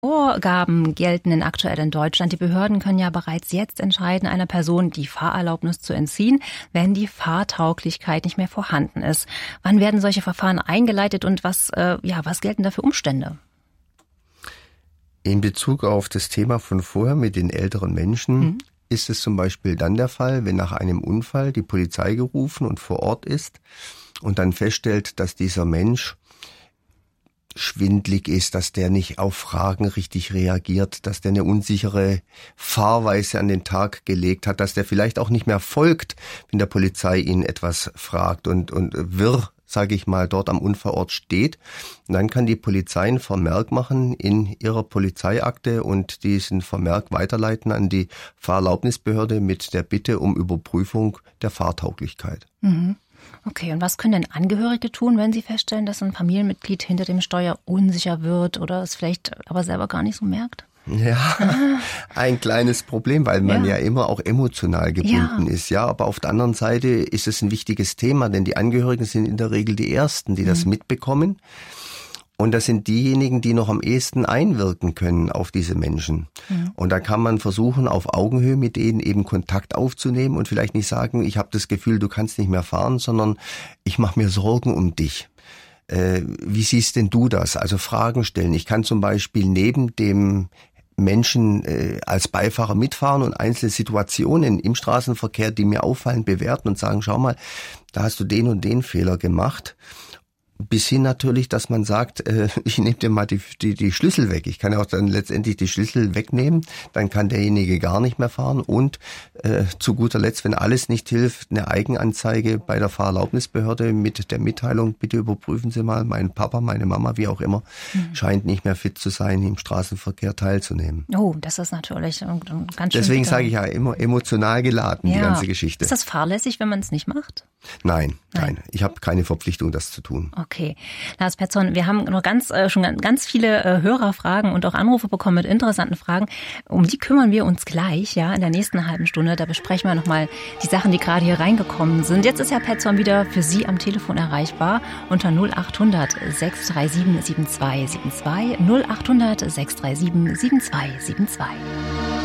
Vorgaben gelten denn aktuell in Deutschland? Die Behörden können ja bereits jetzt entscheiden, einer Person die Fahrerlaubnis zu entziehen, wenn die Fahrtauglichkeit nicht mehr vorhanden ist. Wann werden solche Verfahren eingeleitet und was gelten da für Umstände? In Bezug auf das Thema von vorher mit den älteren Menschen ist es zum Beispiel dann der Fall, wenn nach einem Unfall die Polizei gerufen und vor Ort ist und dann feststellt, dass dieser Mensch schwindlig ist, dass der nicht auf Fragen richtig reagiert, dass der eine unsichere Fahrweise an den Tag gelegt hat, dass der vielleicht auch nicht mehr folgt, wenn der Polizei ihn etwas fragt und wirr, sage ich mal, dort am Unfallort steht. Und dann kann die Polizei einen Vermerk machen in ihrer Polizeiakte und diesen Vermerk weiterleiten an die Fahrerlaubnisbehörde mit der Bitte um Überprüfung der Fahrtauglichkeit. Mhm. Okay, und was können denn Angehörige tun, wenn sie feststellen, dass ein Familienmitglied hinter dem Steuer unsicher wird oder es vielleicht aber selber gar nicht so merkt? Ja, ein kleines Problem, weil man ja immer auch emotional gebunden ist. Ja, aber auf der anderen Seite ist es ein wichtiges Thema, denn die Angehörigen sind in der Regel die Ersten, die das mitbekommen. Und das sind diejenigen, die noch am ehesten einwirken können auf diese Menschen. Und da kann man versuchen, auf Augenhöhe mit denen eben Kontakt aufzunehmen und vielleicht nicht sagen, ich habe das Gefühl, du kannst nicht mehr fahren, sondern ich mache mir Sorgen um dich. Wie siehst denn du das? Also Fragen stellen. Ich kann zum Beispiel neben dem Menschen als Beifahrer mitfahren und einzelne Situationen im Straßenverkehr, die mir auffallen, bewerten und sagen, schau mal, da hast du den und den Fehler gemacht. Bis hin natürlich, dass man sagt, ich nehme dir mal die Schlüssel weg. Ich kann ja auch dann letztendlich die Schlüssel wegnehmen, dann kann derjenige gar nicht mehr fahren und zu guter Letzt, wenn alles nicht hilft, eine Eigenanzeige bei der Fahrerlaubnisbehörde mit der Mitteilung, bitte überprüfen Sie mal, mein Papa, meine Mama, wie auch immer, scheint nicht mehr fit zu sein, im Straßenverkehr teilzunehmen. Oh, das ist natürlich ganz schön. Deswegen sage ich ja immer emotional geladen, die ganze Geschichte. Ist das fahrlässig, wenn man es nicht macht? Nein. Ich habe keine Verpflichtung, das zu tun. Okay. Lars Petzold, wir haben noch schon ganz viele Hörerfragen und auch Anrufe bekommen mit interessanten Fragen. Um die kümmern wir uns gleich, in der nächsten halben Stunde. Da besprechen wir nochmal die Sachen, die gerade hier reingekommen sind. Jetzt ist Herr Petzold wieder für Sie am Telefon erreichbar unter 0800 637 7272 0800 637 7272.